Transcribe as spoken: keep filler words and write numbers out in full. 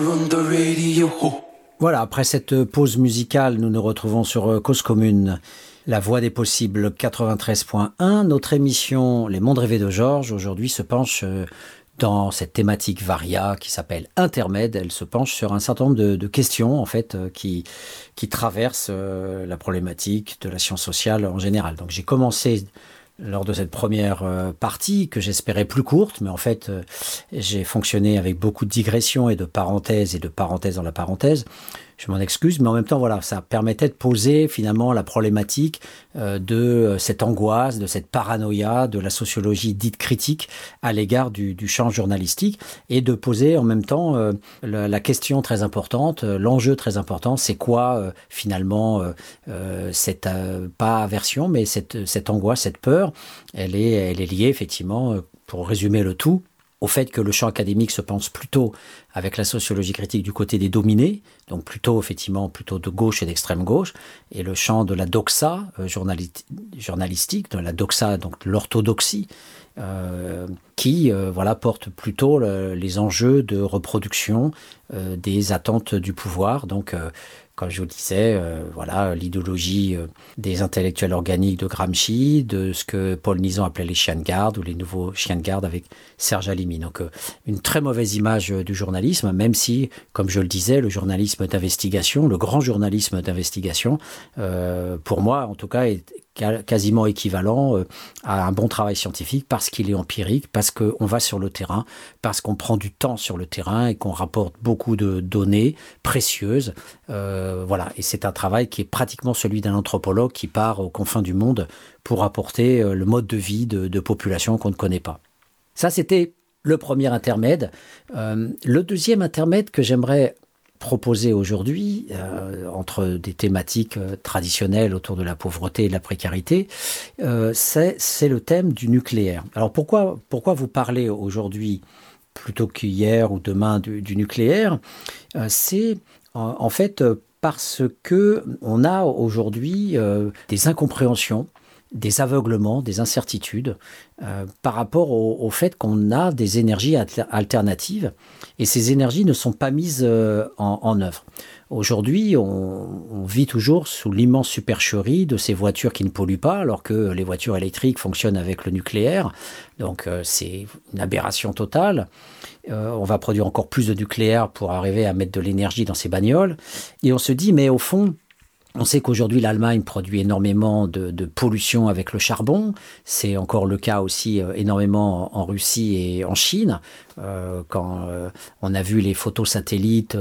Voilà, après cette pause musicale, nous nous retrouvons sur Cause Commune, la voix des possibles quatre-vingt-treize point un. Notre émission Les Mondes rêvés de Georges, aujourd'hui, se penche dans cette thématique varia qui s'appelle Intermède. Elle se penche sur un certain nombre de, de questions, en fait, qui, qui traversent la problématique de la science sociale en général. Donc j'ai commencé lors de cette première euh, partie, que j'espérais plus courte, mais en fait, euh, j'ai fonctionné avec beaucoup de digressions et de parenthèses et de parenthèses dans la parenthèse. Je m'en excuse, mais en même temps, voilà, ça permettait de poser finalement la problématique euh, de cette angoisse, de cette paranoïa, de la sociologie dite critique à l'égard du, du champ journalistique, et de poser en même temps euh, la, la question très importante, euh, l'enjeu très important, c'est quoi euh, finalement euh, euh, cette, euh, pas aversion, mais cette, cette angoisse, cette peur, elle est, elle est liée effectivement, euh, pour résumer le tout, au fait que le champ académique se pense plutôt avec la sociologie critique du côté des dominés, donc plutôt effectivement plutôt de gauche et d'extrême gauche, et le champ de la doxa euh, journali- journalistique, de la doxa, donc de l'orthodoxie, euh, qui euh, voilà, porte plutôt le, les enjeux de reproduction euh, des attentes du pouvoir. Donc, euh, comme je vous le disais, euh, voilà, l'idéologie euh, des intellectuels organiques de Gramsci, de ce que Paul Nizan appelait les chiens de garde, ou les nouveaux chiens de garde avec Serge Halimi. Donc, euh, une très mauvaise image euh, du journalisme, même si, comme je le disais, le journalisme d'investigation, le grand journalisme d'investigation, euh, pour moi, en tout cas, est quasiment équivalent euh, à un bon travail scientifique parce qu'il est empirique, parce qu'on va sur le terrain, parce qu'on prend du temps sur le terrain et qu'on rapporte beaucoup de données précieuses. Euh, voilà, et c'est un travail qui est pratiquement celui d'un anthropologue qui part aux confins du monde pour apporter euh, le mode de vie de, de populations qu'on ne connaît pas. Ça, c'était le premier intermède. Euh, le deuxième intermède que j'aimerais proposé aujourd'hui, euh, entre des thématiques euh, traditionnelles autour de la pauvreté et de la précarité, euh, c'est, c'est le thème du nucléaire. Alors pourquoi, pourquoi vous parlez aujourd'hui, plutôt qu'hier ou demain, du, du nucléaire ? euh, C'est en, en fait parce qu'on a aujourd'hui euh, des incompréhensions, des aveuglements, des incertitudes euh, par rapport au, au fait qu'on a des énergies alter- alternatives et ces énergies ne sont pas mises euh, en, en œuvre. Aujourd'hui, on, on vit toujours sous l'immense supercherie de ces voitures qui ne polluent pas, alors que les voitures électriques fonctionnent avec le nucléaire. Donc euh, c'est une aberration totale. Euh, on va produire encore plus de nucléaire pour arriver à mettre de l'énergie dans ces bagnoles. Et on se dit, mais au fond, on sait qu'aujourd'hui, l'Allemagne produit énormément de, de pollution avec le charbon. C'est encore le cas aussi euh, énormément en, en Russie et en Chine. Euh, quand euh, on a vu les photos satellites